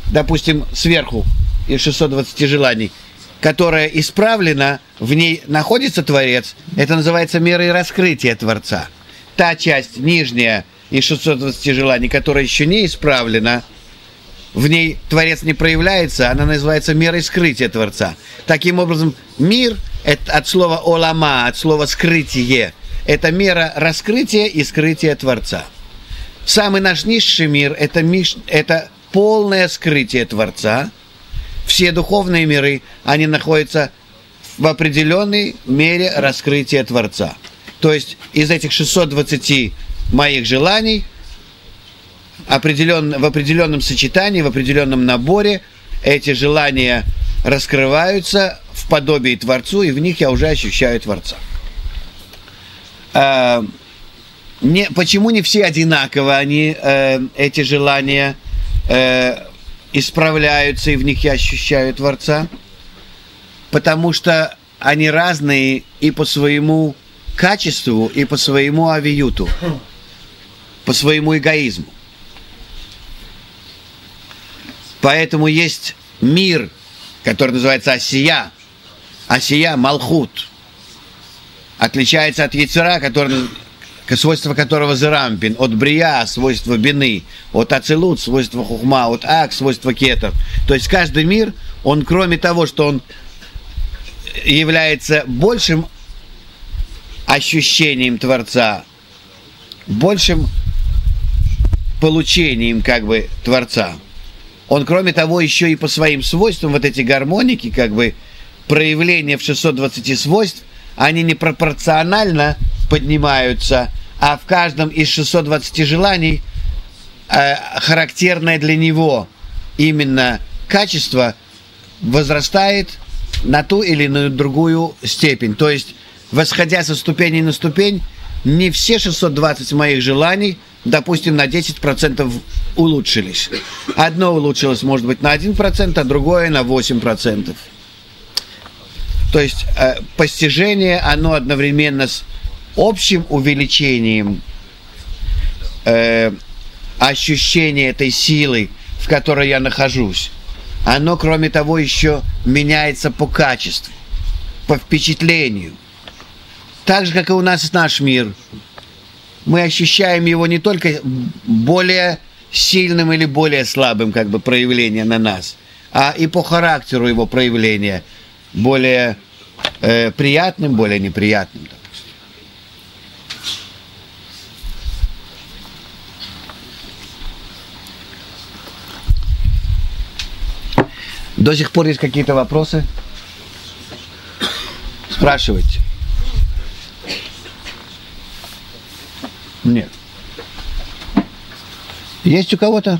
допустим, сверху из 620 желаний, которая исправлена, в ней находится Творец, это называется мерой раскрытия Творца. Та часть нижняя из 620 желаний, которая еще не исправлена, в ней Творец не проявляется, она называется мерой скрытия Творца. Таким образом, мир, это от слова олама, от слова скрытие, это мера раскрытия и скрытия Творца. Самый наш низший мир – это полное скрытие Творца. Все духовные миры, они находятся в определенной мере раскрытия Творца. То есть из этих 620 моих желаний в определенном сочетании, в определенном наборе эти желания раскрываются в подобии Творцу, и в них я уже ощущаю Творца. Почему не все одинаково эти желания исправляются, и в них я ощущаю Творца? Потому что они разные и по своему качеству, и по своему авиюту, по своему эгоизму. Поэтому есть мир, который называется Осия. Осия Малхут. Отличается от Яцера, свойство которого Зерампин, от Брия, свойство Бины, от Ацелут, свойство Хухма, от Ак, свойство Кетер. То есть каждый мир, он кроме того, что он является большим ощущением Творца, большим получением Творца, он кроме того еще и по своим свойствам, вот эти гармоники, проявления в 620 свойств, они не пропорционально поднимаются, а в каждом из 620 желаний характерное для него именно качество возрастает на ту или на другую степень. То есть, восходя со ступени на ступень, не все 620 моих желаний, допустим, на 10% улучшились. Одно улучшилось, может быть, на 1%, а другое на 8%. То есть постижение, оно одновременно с общим увеличением ощущения этой силы, в которой я нахожусь, оно, кроме того, еще меняется по качеству, по впечатлению. Так же, как и у нас наш мир. Мы ощущаем его не только более сильным или более слабым проявление на нас, а и по характеру его проявления более приятным, более неприятным. Допустим. До сих пор есть какие-то вопросы? Спрашивайте. Нет. Есть у кого-то?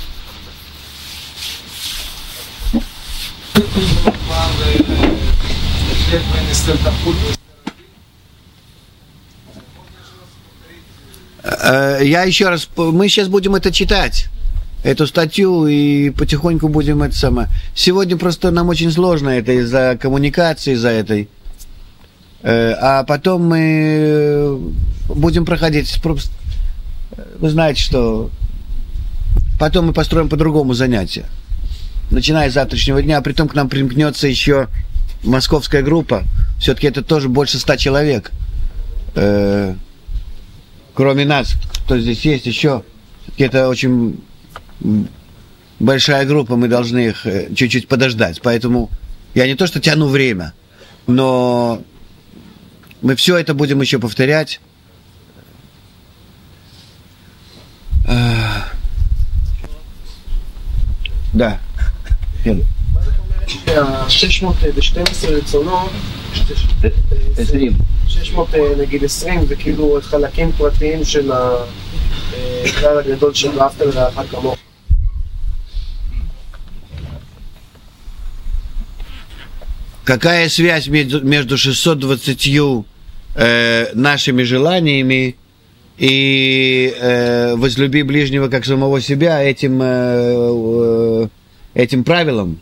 Я еще раз, мы сейчас будем это читать, эту статью, и потихоньку будем это самое. Сегодня просто нам очень сложно это из-за коммуникации, из-за этой. А потом мы будем проходить. Вы знаете, что потом мы построим по-другому занятие. Начиная с завтрашнего дня, а притом к нам примкнется еще московская группа. Все-таки это тоже больше 100 человек. Кроме нас, кто здесь есть еще. Это очень большая группа, мы должны их чуть-чуть подождать. Поэтому я не то что тяну время, но мы все это будем еще повторять. Да. 612 רצונות, 600 נגיד 20 זה כאילו חלקים פרטיים של הכלל הגדול של ואהבת לרעך כמוך. Какая связь между 620 нашими желаниями и возлюби ближнего как самого себя этим правилом?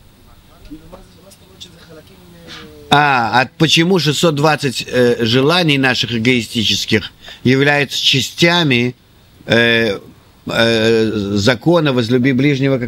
Почему 620 желаний наших эгоистических являются частями закона возлюби ближнего как